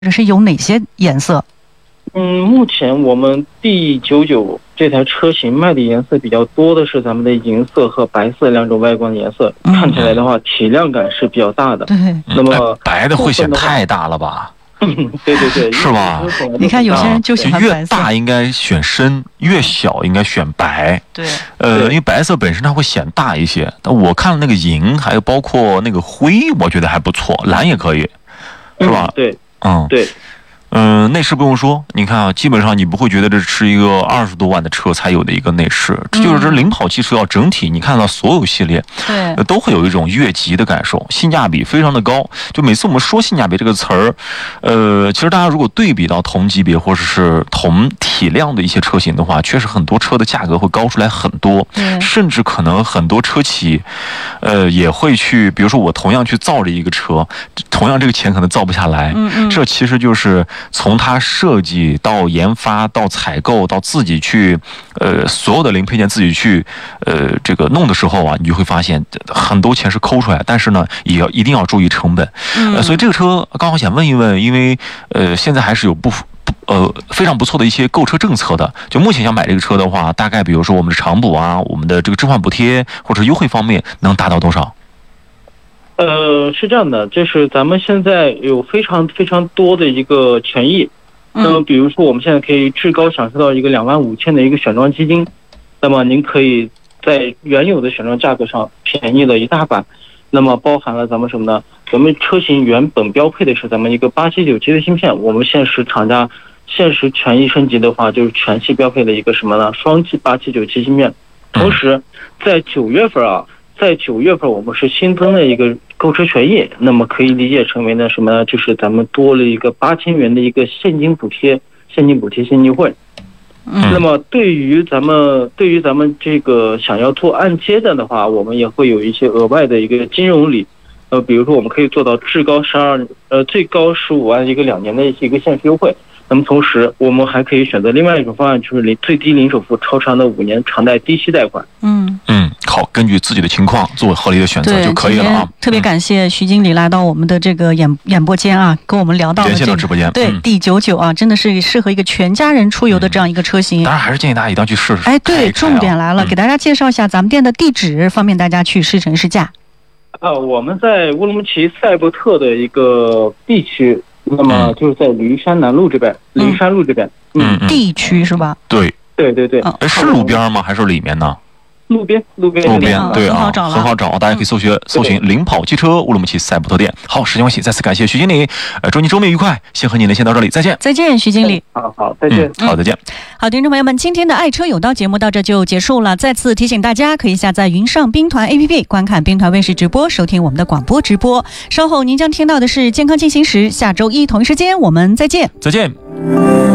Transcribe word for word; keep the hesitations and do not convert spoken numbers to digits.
这是有哪些颜色？ 嗯，目前我们 D 九九这台车型卖的颜色比较多的是咱们的银色和白色两种外观的颜色，嗯、看起来的话体量感是比较大的。 对， 那么、 嗯、白的会显太大了吧？ 对对对， 是吧？ 你看有些人就喜欢白色， 越大应该选深，越小应该选白。 对， 呃，因为白色本身它会显大一些。但我看了那个银，还有包括那个灰，我觉得还不错，蓝也可以，是吧？ 嗯、对， 嗯， 对。 嗯、呃，内饰不用说，你看啊，基本上你不会觉得这是一个二十多万的车才有的一个内饰，这就是这领跑汽车要整体，你看到所有系列， 对、 呃，都会有一种越级的感受，性价比非常的高。就每次我们说性价比这个词儿，呃，其实大家如果对比到同级别或者是同体量的一些车型的话，确实很多车的价格会高出来很多，甚至可能很多车企，呃，也会去，比如说我同样去造这一个车，同样这个钱可能造不下来， 嗯嗯， 这其实就是从它设计到研发到采购到自己去，呃，所有的零配件自己去，呃，这个弄的时候啊，你就会发现很多钱是抠出来，但是呢，也要一定要注意成本。呃，所以这个车刚好想问一问，因为呃，现在还是有不不呃非常不错的一些购车政策的。就目前想买这个车的话，大概比如说我们的长补啊，我们的这个置换补贴或者优惠方面能达到多少？ 呃，是这样的，就是咱们现在有非常非常多的一个权益。那么，比如说我们现在可以至高享受到一个两万五千的一个选装基金，那么您可以在原有的选装价格上便宜了一大半。那么包含了咱们什么呢？咱们车型原本标配的是咱们一个八七九七的芯片，我们现实厂家现实权益升级的话，就是全系标配的一个什么呢？双击八七九七芯片。同时，在九月份啊。在九月份，我们是新增了一个购车权益，那么可以理解成为呢什么呢？就是咱们多了一个八千元的一个现金补贴，现金补贴现金惠。嗯，那么对于咱们对于咱们这个想要做按揭的的话，我们也会有一些额外的一个金融礼，呃，比如说我们可以做到至高十二呃最高十五万一个两年的一个限时优惠。那么同时，我们还可以选择另外一种方案，就是零最低零首付、超长的五年长贷低息贷款。 嗯嗯，好，根据自己的情况做合理的选择就可以了啊。 特别感谢徐经理来到我们的这个演演播间啊，跟我们聊到了这个连线到直播间。 对、嗯、D 九九啊，真的是适合一个全家人出游的这样一个车型。 嗯、当然还是建议大家一定要去试试。 哎，对， 啊、 重点来了、嗯，给大家介绍一下咱们店的地址，方便大家去试乘试驾。 啊，我们在乌鲁木齐赛博特的一个地区。那么就是在骊山南路这边，骊、嗯、山路这边， 嗯， 地区是吧？ 对， 对对对。 哦、 是路边吗？还是里面呢？ 路边，路边， 路边，对啊， 很好找， 很好找，大家可以搜寻搜寻领跑汽车乌鲁木齐赛博特店。好，时间关系，再次感谢徐经理，呃，祝你周末愉快，先和你连线到这里，再见， 再见，徐经理。 好好，再见、 嗯，好，再见。 好，听众朋友们，今天的爱车有道节目到这就结束了。再次提醒大家，可以下载云上兵团 A P P， 观看兵团卫视直播，收听我们的广播直播。稍后您将听到的是健康进行时，下周一同一时间我们再见， 再见。